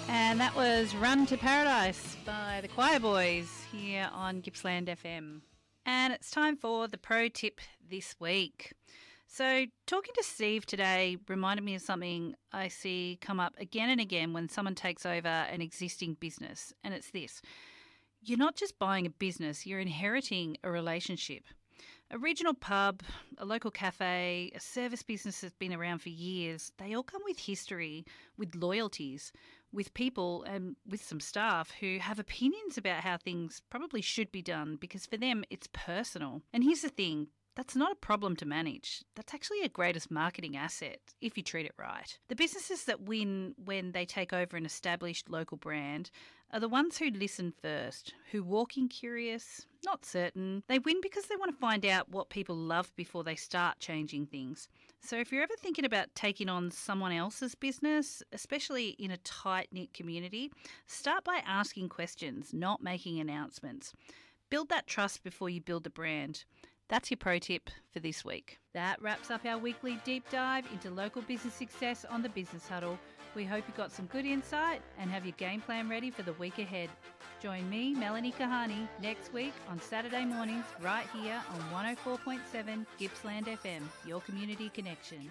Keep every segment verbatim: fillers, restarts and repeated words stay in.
And that was Run to Paradise by the Choir Boys here on Gippsland F M. And it's time for the pro tip this week. So talking to Steve today reminded me of something I see come up again and again when someone takes over an existing business. And it's this: you're not just buying a business, you're inheriting a relationship. A regional pub, a local cafe, a service business that's been around for years, they all come with history, with loyalties, with people and with some staff who have opinions about how things probably should be done because for them it's personal. And here's the thing, that's not a problem to manage. That's actually a greatest marketing asset if you treat it right. The businesses that win when they take over an established local brand are the ones who listen first, who walk in curious, not certain. They win because they want to find out what people love before they start changing things. So if you're ever thinking about taking on someone else's business, especially in a tight-knit community, start by asking questions, not making announcements. Build that trust before you build the brand. That's your pro tip for this week. That wraps up our weekly deep dive into local business success on the Business Huddle. We hope you got some good insight and have your game plan ready for the week ahead. Join me, Melanie Kahani, next week on Saturday mornings right here on one oh four point seven Gippsland F M, your community connection.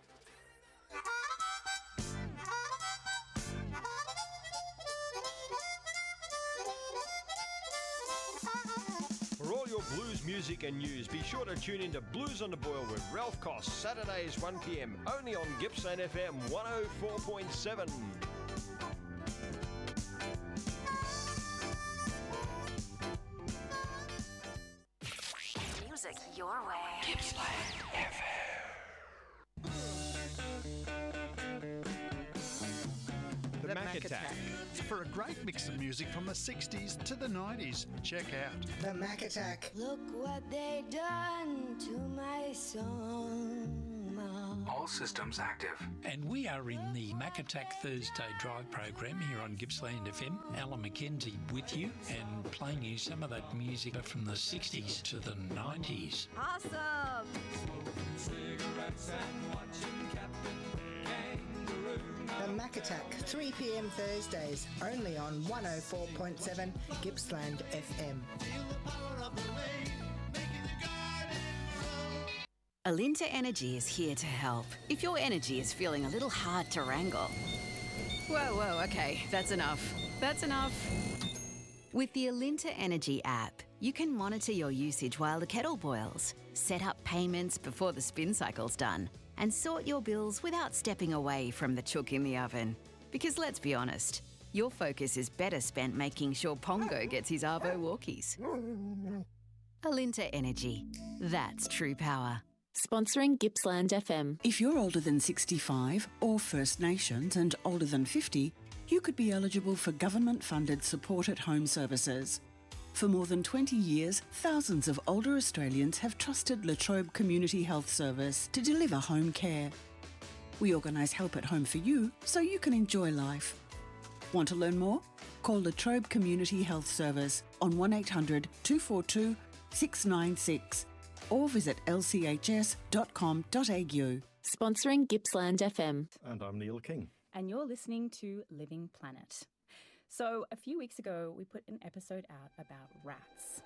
For all your blues music and news, be sure to tune in to Blues on the Boil with Ralph Koss, Saturdays one p m, only on Gippsland F M one oh four point seven. Music your way. Gippsland F M. The Mac Attack. For a great mix of music from the sixties to the nineties, check out The Mac Attack. Look what they done to my song. All systems active. And we are in the Mac Attack Thursday Drive program here on Gippsland F M. Alan McKenzie with you and playing you some of that music from the sixties to the nineties. Awesome! Cigarettes and watching Captain Kangaroo. The Mac Attack, three p m Thursdays, only on one oh four point seven Gippsland F M. Alinta Energy is here to help. If your energy is feeling a little hard to wrangle. Whoa, whoa, okay, that's enough. That's enough. With the Alinta Energy app, you can monitor your usage while the kettle boils, set up payments before the spin cycle's done, and sort your bills without stepping away from the chook in the oven. Because let's be honest, your focus is better spent making sure Pongo gets his Arvo walkies. Alinta Energy. That's true power. Sponsoring Gippsland F M. If you're older than sixty-five or First Nations and older than fifty, you could be eligible for government-funded support at home services. For more than twenty years, thousands of older Australians have trusted La Trobe Community Health Service to deliver home care. We organise help at home for you so you can enjoy life. Want to learn more? Call La Trobe Community Health Service on one eight hundred two four two six nine six or visit l c h s dot com dot a u. Sponsoring Gippsland F M. And I'm Neil King. And you're listening to Living Planet. So a few weeks ago, we put an episode out about rats.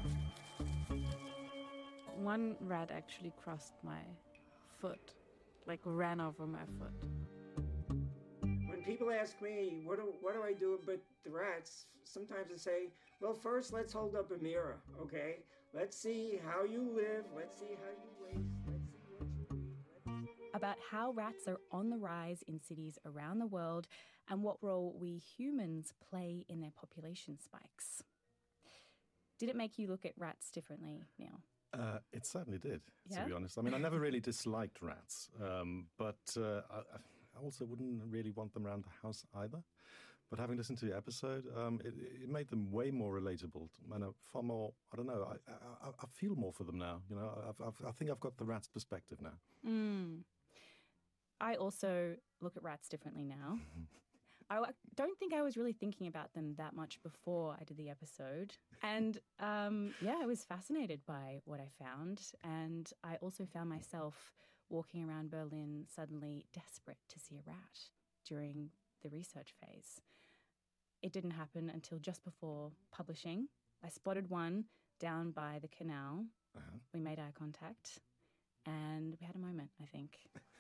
One rat actually crossed my foot, like ran over my foot. When people ask me, what do, what do I do about the rats, sometimes I say, well, first let's hold up a mirror, okay? Let's see how you live, let's see how you waste, let's see what you do. Let's... About how rats are on the rise in cities around the world and what role we humans play in their population spikes. Did it make you look at rats differently, Neil? Uh, it certainly did, yeah? to be honest. I mean, I never really disliked rats, um, but uh, I, I also wouldn't really want them around the house either. But having listened to the episode, um, it, it made them way more relatable and far more, I don't know, I, I, I feel more for them now. You know, I've, I've, I think I've got the rat's perspective now. Mm. I also look at rats differently now. I don't think I was really thinking about them that much before I did the episode. And um, yeah, I was fascinated by what I found. And I also found myself walking around Berlin suddenly desperate to see a rat during the research phase. It didn't happen until just before publishing. I spotted one down by the canal. Uh-huh. We made eye contact and we had a moment, I think.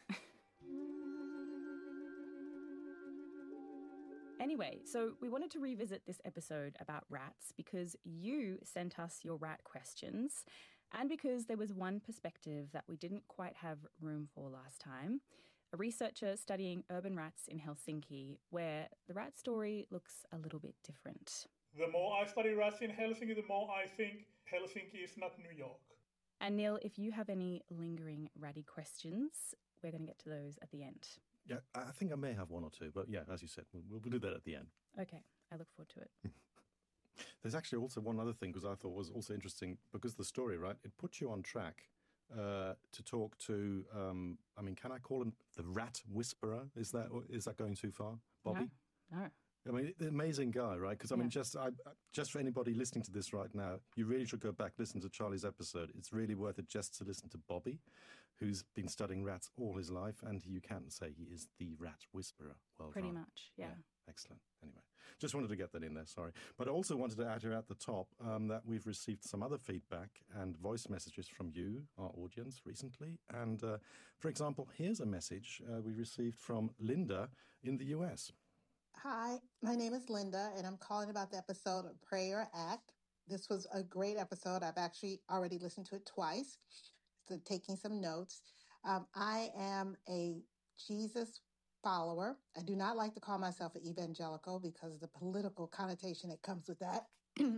Anyway, so we wanted to revisit this episode about rats because you sent us your rat questions and because there was one perspective that we didn't quite have room for last time. A researcher studying urban rats in Helsinki, where the rat story looks a little bit different. The more I study rats in Helsinki, the more I think Helsinki is not New York. And Neil, if you have any lingering ratty questions, we're going to get to those at the end. Yeah, I think I may have one or two, but yeah, as you said, we'll, we'll do that at the end. Okay, I look forward to it. There's actually also one other thing, because I thought was also interesting, because the story, right, it puts you on track uh, to talk to, um, I mean, can I call him the rat whisperer? Is that is that going too far, Bobby? No, no. I mean, the amazing guy, right? Because I mean, yeah. just I, just for anybody listening to this right now, you really should go back, listen to Charlie's episode. It's really worth it just to listen to Bobby, who's been studying rats all his life, and you can say he is the rat whisperer. Well Pretty done. much, yeah. yeah. Excellent. Anyway, just wanted to get that in there, sorry. But I also wanted to add here at the top um, that we've received some other feedback and voice messages from you, our audience, recently. And, uh, for example, here's a message uh, we received from Linda in the U S. Hi, my name is Linda, and I'm calling about the episode of Pray or Act. This was a great episode. I've actually already listened to it twice, so taking some notes. Um, I am a Jesus follower. I do not like to call myself an evangelical because of the political connotation that comes with that.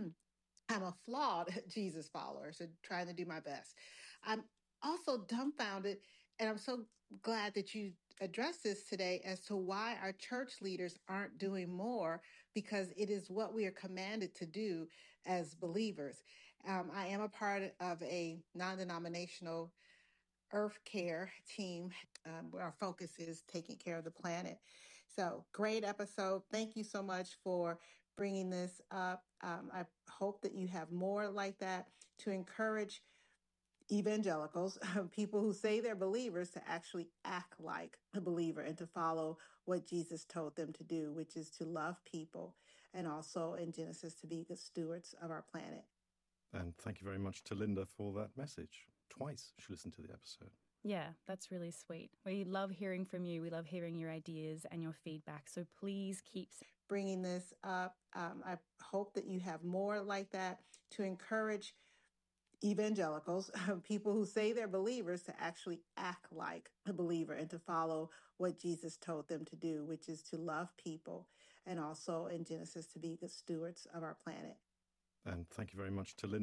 I'm a flawed Jesus follower, so trying to do my best. I'm also dumbfounded, and I'm so glad that you addressed this today as to why our church leaders aren't doing more, because it is what we are commanded to do as believers. Um, I am a part of a non-denominational Earth Care team um, where our focus is taking care of the planet. So great episode. Thank you so much for bringing this up. Um, I hope that you have more like that to encourage evangelicals, people who say they're believers, to actually act like a believer and to follow what Jesus told them to do, which is to love people and also in Genesis to be good stewards of our planet. And thank you very much to Linda for that message. Twice she listened to the episode. Yeah, that's really sweet. We love hearing from you. We love hearing your ideas and your feedback. So please keep bringing this up. Um, I hope that you have more like that to encourage evangelicals, people who say they're believers, to actually act like a believer and to follow what Jesus told them to do, which is to love people and also in Genesis to be good stewards of our planet. And thank you very much to Linda.